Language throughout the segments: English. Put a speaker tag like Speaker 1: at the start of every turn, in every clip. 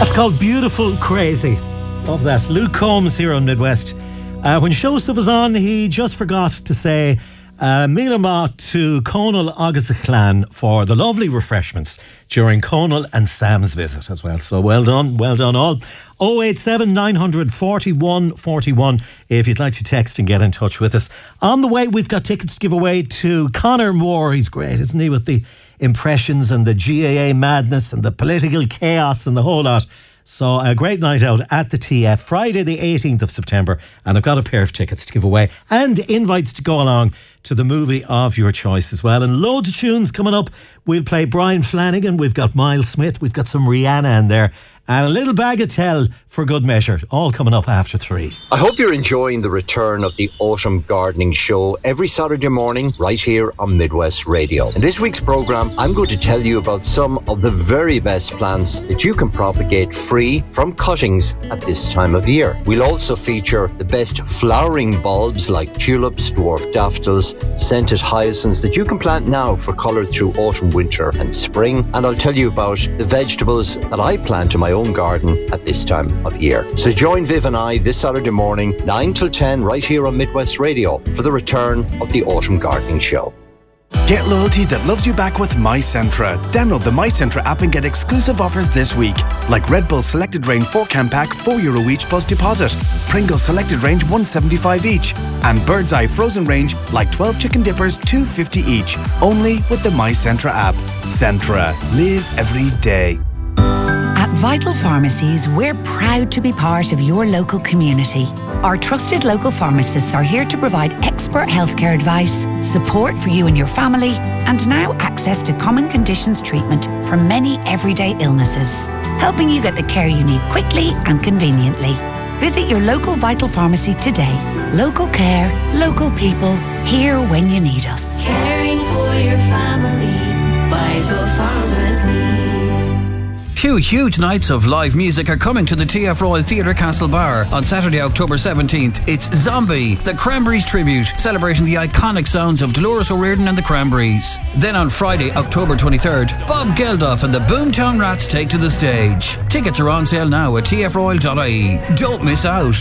Speaker 1: That's called Beautiful Crazy. Love that. Luke Combs here on Midwest. When Joseph was on, he just forgot to say Míle to Conal Agus a Clan for the lovely refreshments during Conal and Sam's visit as well. So well done all. 087 900 41 41 if you'd like to text and get in touch with us. On the way, we've got tickets to give away to Conor Moore. He's great, isn't he, with the impressions and the GAA madness and the political chaos and the whole lot. So a great night out at the TF, Friday the 18th of September, and I've got a pair of tickets to give away and invites to go along to the movie of your choice as well. And loads of tunes coming up. We'll play Brian Flanagan, we've got Miles Smith, we've got some Rihanna in there, and a little bagatelle for good measure, all coming up after 3.
Speaker 2: I hope you're enjoying the return of the Autumn Gardening Show every Saturday morning right here on Midwest Radio. In this week's programme, I'm going to tell you about some of the very best plants that you can propagate free from cuttings at this time of year. We'll also feature the best flowering bulbs like tulips, dwarf daffodils, scented hyacinths that you can plant now for colour through autumn, winter and spring. And I'll tell you about the vegetables that I plant in my own garden at this time of year. So join Viv and I this Saturday morning, 9 till 10, right here on Midwest Radio for the return of the Autumn Gardening Show.
Speaker 3: Get loyalty that loves you back with MyCentra. Download the MyCentra app and get exclusive offers this week. Like Red Bull Selected Range 4-can pack, €4 each plus deposit. Pringles Selected Range, $1.75 each. And Bird's Eye Frozen Range, like 12 chicken dippers, $2.50 each. Only with the MyCentra app. Centra. Live every day.
Speaker 4: At Vital Pharmacies, we're proud to be part of your local community. Our trusted local pharmacists are here to provide expert healthcare advice, support for you and your family, and now access to common conditions treatment for many everyday illnesses, helping you get the care you need quickly and conveniently. Visit your local Vital Pharmacy today. Local care, local people, here when you need us.
Speaker 5: Caring for your family, Vital Pharmacies.
Speaker 6: 2 huge nights of live music are coming to the TF Royal Theatre Castlebar on Saturday, October 17th. It's Zombie, the Cranberries tribute, celebrating the iconic sounds of Dolores O'Riordan and the Cranberries. Then on Friday, October 23rd, Bob Geldof and the Boomtown Rats take to the stage. Tickets are on sale now at tfroyal.ie. Don't miss out.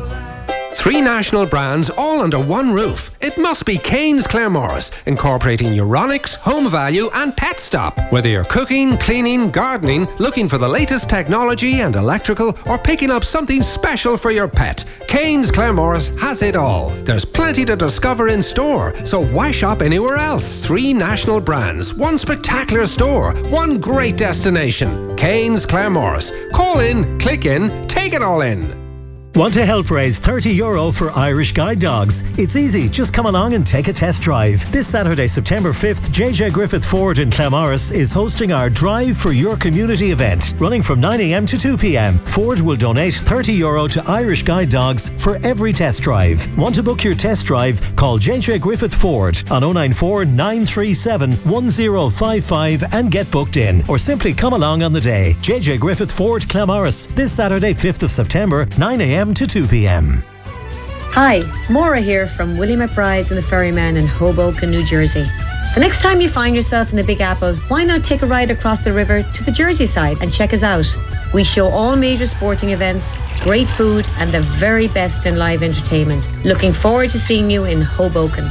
Speaker 7: 3 national brands all under one roof. It must be Kane's Claremorris, incorporating Euronics, Home Value and Pet Stop. Whether you're cooking, cleaning, gardening, looking for the latest technology and electrical, or picking up something special for your pet, Kane's Claremorris has it all. There's plenty to discover in store, so why shop anywhere else? 3 national brands, 1 spectacular store, 1 great destination. Kane's Claremorris. Call in, click in, take it all in.
Speaker 1: Want to help raise €30 for Irish Guide Dogs? It's easy, just come along and take a test drive. This Saturday, September 5th, JJ Griffith Ford in Claremorris is hosting our Drive for Your Community event, running from 9am to 2pm. Ford will donate €30 to Irish Guide Dogs for every test drive. Want to book your test drive? Call JJ Griffith Ford on 094 937 1055 and get booked in, or simply come along on the day. JJ Griffith Ford, Claremorris, this Saturday, 5th of September, 9am to 2pm.
Speaker 8: Hi, Maura here from Willie McBride's and the Ferryman in Hoboken, New Jersey. The next time you find yourself in the Big Apple, why not take a ride across the river to the Jersey side and check us out? We show all major sporting events, great food and the very best in live entertainment. Looking forward to seeing you in Hoboken.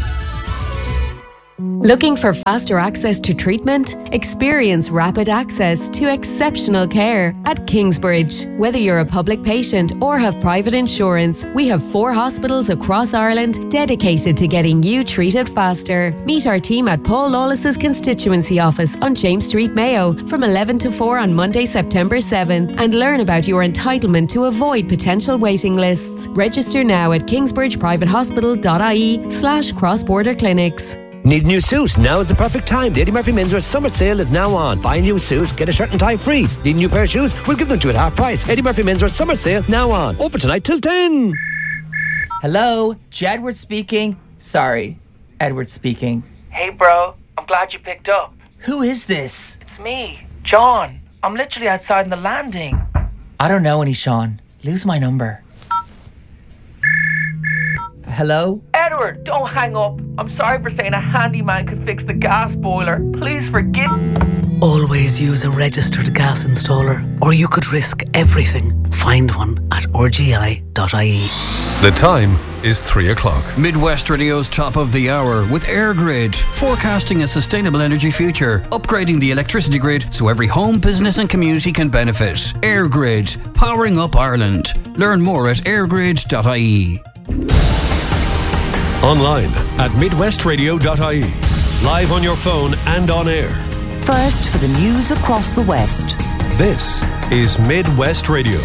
Speaker 9: Looking for faster access to treatment? Experience rapid access to exceptional care at Kingsbridge. Whether you're a public patient or have private insurance, we have 4 hospitals across Ireland dedicated to getting you treated faster. Meet our team at Paul Lawless's constituency office on James Street, Mayo from 11 to 4 on Monday, September 7 and learn about your entitlement to avoid potential waiting lists. Register now at kingsbridgeprivatehospital.ie/cross-border clinics.
Speaker 10: Need a new suit? Now is the perfect time. The Eddie Murphy Menswear Summer Sale is now on. Buy a new suit, get a shirt and tie free. Need a new pair of shoes? We'll give them to you at half price. Eddie Murphy Menswear Summer Sale now on. Open tonight till 10.
Speaker 11: Hello, Jedward speaking. Sorry, Edward speaking.
Speaker 12: Hey bro, I'm glad you picked up.
Speaker 11: Who is this?
Speaker 12: It's me, John. I'm literally outside in the landing.
Speaker 11: I don't know any Sean. Lose my number. Hello?
Speaker 12: Edward, don't hang up. I'm sorry for saying a handyman could fix the gas boiler. Please forgive.
Speaker 13: always use a registered gas installer, or you could risk everything. Find one at rgi.ie.
Speaker 14: The time is 3 o'clock.
Speaker 6: Midwest Radio's top of the hour with EirGrid, forecasting a sustainable energy future, upgrading the electricity grid so every home, business and community can benefit. EirGrid, powering up Ireland. Learn more at airgrid.ie.
Speaker 14: Online at midwestradio.ie. Live on your phone and on air.
Speaker 15: First for the news across the West.
Speaker 14: This is Midwest Radio.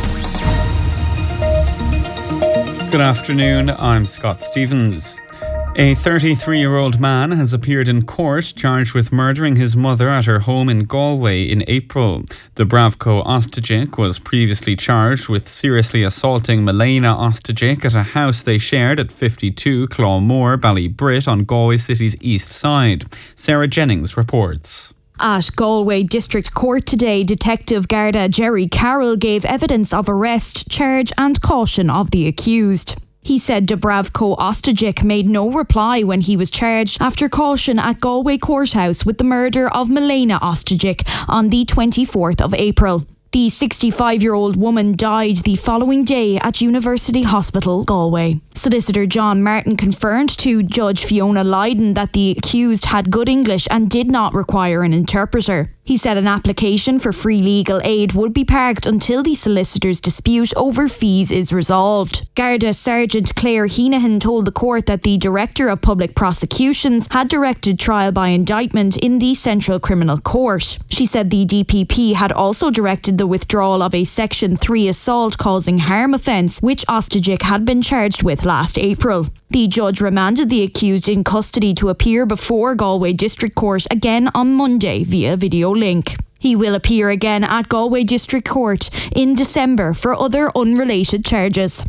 Speaker 16: Good afternoon, I'm Scott Stevens. A 33-year-old man has appeared in court charged with murdering his mother at her home in Galway in April. Dubravko Ostajic was previously charged with seriously assaulting Milena Ostajic at a house they shared at 52 Clawmore, Ballybrit on Galway City's east side. Sarah Jennings reports.
Speaker 17: At Galway District Court today, Detective Garda Jerry Carroll gave evidence of arrest, charge and caution of the accused. He said Dubravko Ostajic made no reply when he was charged after caution at Galway Courthouse with the murder of Milena Ostajic on the 24th of April. The 65-year-old woman died the following day at University Hospital, Galway. Solicitor John Martin confirmed to Judge Fiona Lydon that the accused had good English and did not require an interpreter. He said an application for free legal aid would be parked until the solicitor's dispute over fees is resolved. Garda Sergeant Claire Heenahan told the court that the Director of Public Prosecutions had directed trial by indictment in the Central Criminal Court. She said the DPP had also directed the withdrawal of a Section 3 assault causing harm offence, which Ostajic had been charged with last April. The judge remanded the accused in custody to appear before Galway District Court again on Monday via video link. He will appear again at Galway District Court in December for other unrelated charges.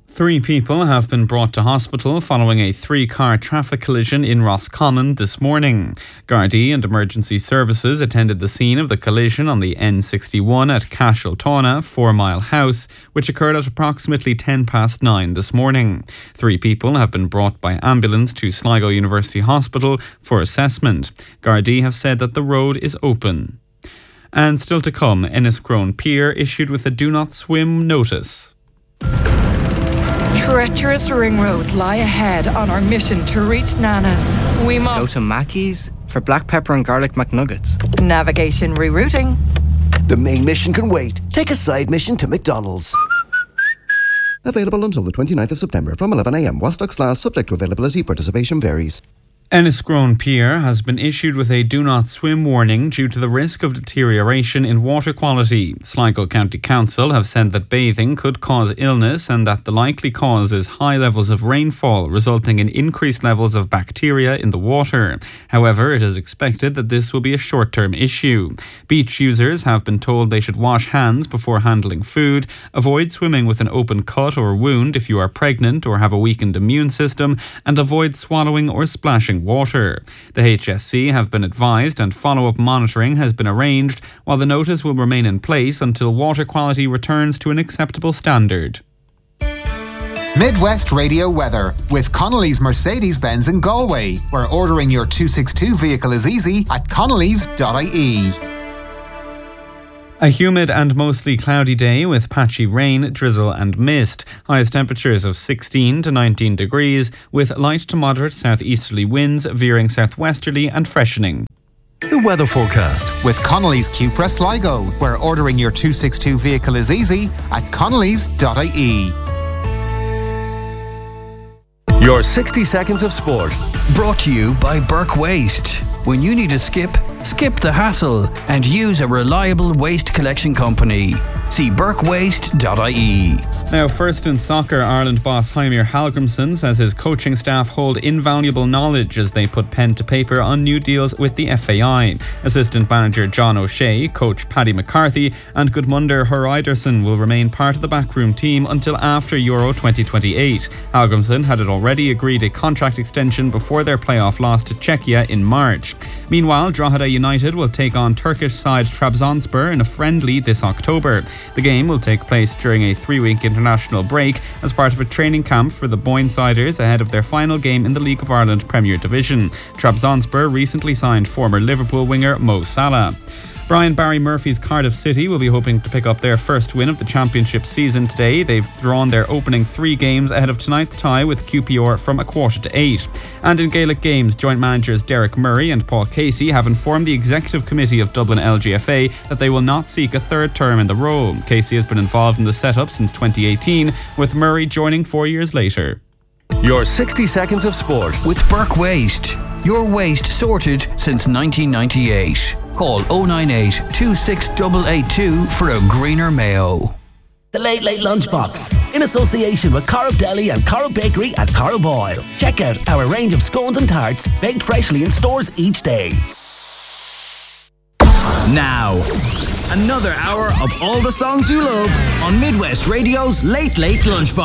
Speaker 16: 3 people have been brought to hospital following a 3-car traffic collision in Roscommon this morning. Gardaí and emergency services attended the scene of the collision on the N61 at Cashel-Tawna, 4 Mile House, which occurred at approximately 9:10 this morning. 3 people have been brought by ambulance to Sligo University Hospital for assessment. Gardaí have said that the road is open. And still to come, Enniscrone Pier issued with a do not swim notice.
Speaker 18: Treacherous ring roads lie ahead on our mission to reach Nana's. We must
Speaker 19: go to Mackey's for black pepper and garlic McNuggets.
Speaker 18: Navigation rerouting.
Speaker 20: The main mission can wait. Take a side mission to McDonald's. Available until the 29th of September from 11 a.m. while stocks last, subject to availability. Participation varies.
Speaker 16: Enniscrone Pier has been issued with a do not swim warning due to the risk of deterioration in water quality. Sligo County Council have said that bathing could cause illness and that the likely cause is high levels of rainfall, resulting in increased levels of bacteria in the water. However, it is expected that this will be a short-term issue. Beach users have been told they should wash hands before handling food, avoid swimming with an open cut or wound if you are pregnant or have a weakened immune system, and avoid swallowing or splashing water. The HSC have been advised and follow-up monitoring has been arranged, while the notice will remain in place until water quality returns to an acceptable standard.
Speaker 21: Midwest Radio weather with Connolly's Mercedes-Benz in Galway, where ordering your 262 vehicle is easy at connellys.ie.
Speaker 16: A humid and mostly cloudy day with patchy rain, drizzle and mist. Highest temperatures of 16 to 19 degrees with light to moderate southeasterly winds veering southwesterly and freshening.
Speaker 14: The weather forecast
Speaker 21: with Connolly's Cupra Sligo, where ordering your 262 vehicle is easy at connellys.ie.
Speaker 14: Your 60 seconds of sport.
Speaker 6: Brought to you by Burke Waste. When you need a skip the hassle and use a reliable waste collection company. See burkewaste.ie.
Speaker 16: Now, first in soccer, Ireland boss Heimir Hallgrímsson says his coaching staff hold invaluable knowledge as they put pen to paper on new deals with the FAI. Assistant manager John O'Shea, coach Paddy McCarthy and Gudmundur Hreiðarsson will remain part of the backroom team until after Euro 2028. Hallgrímsson had already agreed a contract extension before their playoff loss to Czechia in March. Meanwhile, Drogheda United will take on Turkish side Trabzonspor in a friendly this October. The game will take place during a 3-week international break as part of a training camp for the Boyne-siders ahead of their final game in the League of Ireland Premier Division. Trabzonspor recently signed former Liverpool winger Mo Salah. Brian Barry Murphy's Cardiff City will be hoping to pick up their first win of the championship season today. They've drawn their opening 3 games ahead of tonight's tie with QPR from 7:15. And in Gaelic games, joint managers Derek Murray and Paul Casey have informed the Executive Committee of Dublin LGFA that they will not seek a third term in the role. Casey has been involved in the setup since 2018, with Murray joining 4 years later.
Speaker 2: Your 60 seconds of sport
Speaker 6: with Burke Waste. Your waste sorted since 1998. Call 098 26882 for a greener Mayo.
Speaker 22: The Late Late Lunchbox, in association with Corrib Deli and Corrib Bakery at Corrib Oil. Check out our range of scones and tarts baked freshly in stores each day.
Speaker 23: Now, another hour of all the songs you love on Midwest Radio's Late Late Lunchbox.